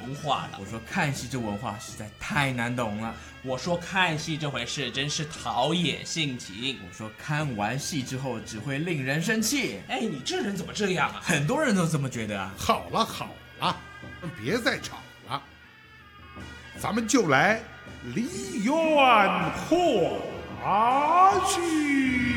文化了。 我说看戏这文化实在太难懂了。 我说看戏这回事真是陶冶性情。 我说看完戏之后只会令人生气。 哎，你这人怎么这样啊？ 很多人都这么觉得啊。 好了好了，别再吵了，咱们就来梨园话剧。